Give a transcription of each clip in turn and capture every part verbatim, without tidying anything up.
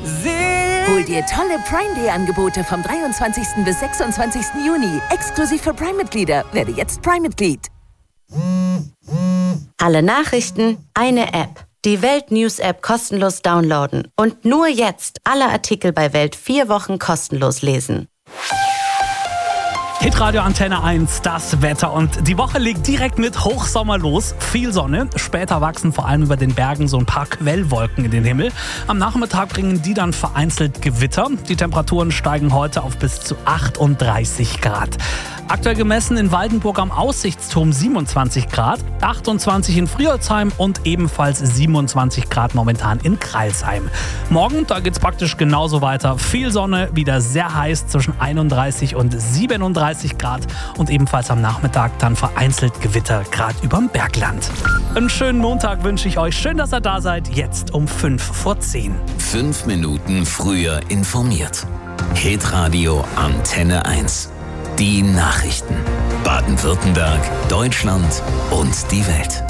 Hol dir tolle Prime Day Angebote vom dreiundzwanzigsten bis sechsundzwanzigsten Juni. Exklusiv für Prime-Mitglieder. Werde jetzt Prime-Mitglied. Alle Nachrichten, eine App. Die Welt News App kostenlos downloaden. Und nur jetzt alle Artikel bei Welt vier Wochen kostenlos lesen. Hitradio Antenne eins, das Wetter. Und die Woche legt direkt mit Hochsommer los. Viel Sonne. Später wachsen vor allem über den Bergen so ein paar Quellwolken in den Himmel. Am Nachmittag bringen die dann vereinzelt Gewitter. Die Temperaturen steigen heute auf bis zu achtunddreißig Grad. Aktuell gemessen in Waldenburg am Aussichtsturm siebenundzwanzig Grad, achtundzwanzig in Friolzheim und ebenfalls siebenundzwanzig Grad momentan in Crailsheim. Morgen, da geht's praktisch genauso weiter. Viel Sonne, wieder sehr heiß zwischen einunddreißig und siebenunddreißig Grad und ebenfalls am Nachmittag dann vereinzelt Gewitter, gerade überm Bergland. Einen schönen Montag wünsche ich euch. Schön, dass ihr da seid. Jetzt um fünf vor zehn. Fünf Minuten früher informiert. Hitradio Antenne eins. Die Nachrichten. Baden-Württemberg, Deutschland und die Welt.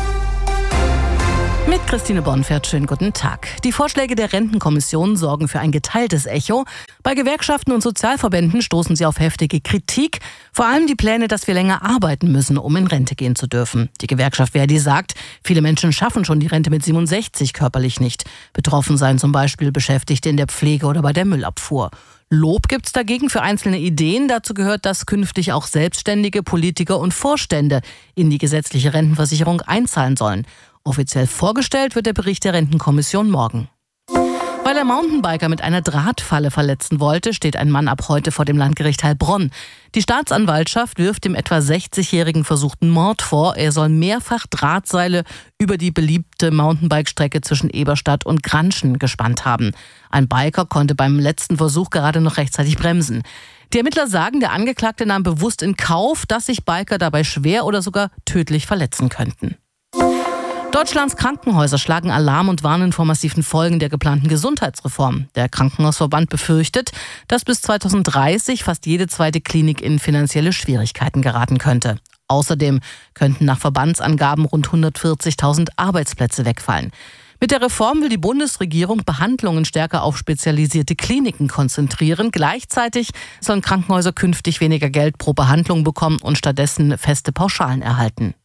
Mit Christine Bonfert, schönen guten Tag. Die Vorschläge der Rentenkommission sorgen für ein geteiltes Echo. Bei Gewerkschaften und Sozialverbänden stoßen sie auf heftige Kritik. Vor allem die Pläne, dass wir länger arbeiten müssen, um in Rente gehen zu dürfen. Die Gewerkschaft Verdi sagt, viele Menschen schaffen schon die Rente mit siebenundsechzig körperlich nicht. Betroffen seien zum Beispiel Beschäftigte in der Pflege oder bei der Müllabfuhr. Lob gibt's dagegen für einzelne Ideen. Dazu gehört, dass künftig auch Selbstständige, Politiker und Vorstände in die gesetzliche Rentenversicherung einzahlen sollen. Offiziell vorgestellt wird der Bericht der Rentenkommission morgen. Weil er Mountainbiker mit einer Drahtfalle verletzen wollte, steht ein Mann ab heute vor dem Landgericht Heilbronn. Die Staatsanwaltschaft wirft dem etwa sechzigjährigen versuchten Mord vor. Er soll mehrfach Drahtseile über die beliebte Mountainbike-Strecke zwischen Eberstadt und Granschen gespannt haben. Ein Biker konnte beim letzten Versuch gerade noch rechtzeitig bremsen. Die Ermittler sagen, der Angeklagte nahm bewusst in Kauf, dass sich Biker dabei schwer oder sogar tödlich verletzen könnten. Deutschlands Krankenhäuser schlagen Alarm und warnen vor massiven Folgen der geplanten Gesundheitsreform. Der Krankenhausverband befürchtet, dass bis zweitausenddreißig fast jede zweite Klinik in finanzielle Schwierigkeiten geraten könnte. Außerdem könnten nach Verbandsangaben rund hundertvierzigtausend Arbeitsplätze wegfallen. Mit der Reform will die Bundesregierung Behandlungen stärker auf spezialisierte Kliniken konzentrieren. Gleichzeitig sollen Krankenhäuser künftig weniger Geld pro Behandlung bekommen und stattdessen feste Pauschalen erhalten.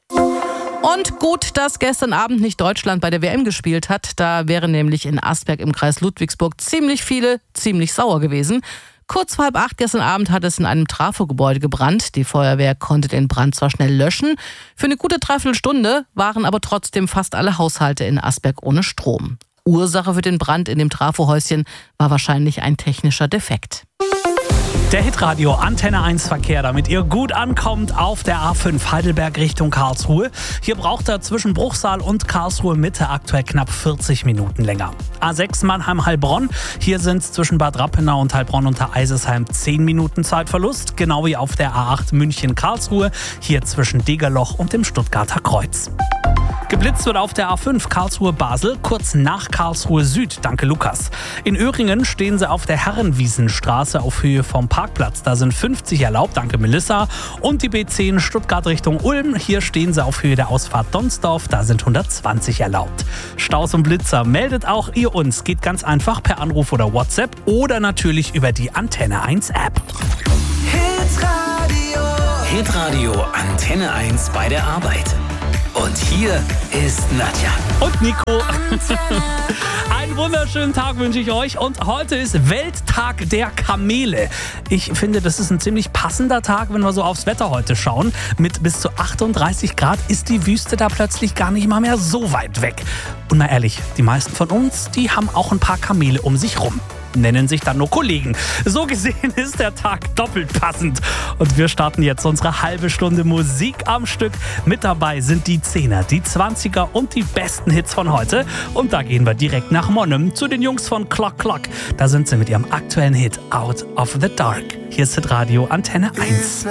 Und gut, dass gestern Abend nicht Deutschland bei der W M gespielt hat. Da wären nämlich in Asberg im Kreis Ludwigsburg ziemlich viele ziemlich sauer gewesen. Kurz vor halb acht gestern Abend hat es in einem Trafogebäude gebrannt. Die Feuerwehr konnte den Brand zwar schnell löschen. Für eine gute Dreiviertelstunde waren aber trotzdem fast alle Haushalte in Asberg ohne Strom. Ursache für den Brand in dem Trafohäuschen war wahrscheinlich ein technischer Defekt. Der Hitradio Antenne eins Verkehr, damit ihr gut ankommt auf der A fünf Heidelberg Richtung Karlsruhe. Hier braucht er zwischen Bruchsal und Karlsruhe Mitte aktuell knapp vierzig Minuten länger. A sechs Mannheim-Heilbronn, hier sind es zwischen Bad Rappenau und Heilbronn unter Eisesheim zehn Minuten Zeitverlust. Genau wie auf der A acht München-Karlsruhe, hier zwischen Degerloch und dem Stuttgarter Kreuz. Geblitzt wird auf der A fünf Karlsruhe-Basel, kurz nach Karlsruhe Süd. Danke, Lukas. In Öhringen stehen sie auf der Herrenwiesenstraße auf Höhe vom Parkplatz. Da sind fünfzig erlaubt. Danke, Melissa. Und die B zehn Stuttgart Richtung Ulm. Hier stehen sie auf Höhe der Ausfahrt Donsdorf. Da sind hundertzwanzig erlaubt. Staus und Blitzer meldet auch ihr uns. Geht ganz einfach per Anruf oder WhatsApp oder natürlich über die Antenne eins App. Hitradio. Hitradio Antenne eins bei der Arbeit. Und hier ist Nadja. Und Nico. Einen wunderschönen Tag wünsche ich euch. Und heute ist Welttag der Kamele. Ich finde, das ist ein ziemlich passender Tag, wenn wir so aufs Wetter heute schauen. Mit bis zu achtunddreißig Grad ist die Wüste da plötzlich gar nicht mal mehr so weit weg. Und mal ehrlich, die meisten von uns, die haben auch ein paar Kamele um sich rum. Nennen sich dann nur Kollegen. So gesehen ist der Tag doppelt passend. Und wir starten jetzt unsere halbe Stunde Musik am Stück. Mit dabei sind die Zehner, die Zwanziger und die besten Hits von heute. Und da gehen wir direkt nach Monnem zu den Jungs von Clock Clock. Da sind sie mit ihrem aktuellen Hit Out of the Dark. Hier ist Hitradio Antenne eins.